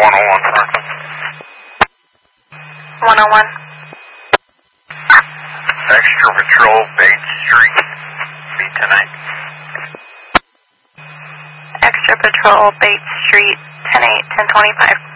101 Franklin. 101. Extra Patrol, Bates Street, B108. Extra Patrol, Bates Street, 10-8, 1025.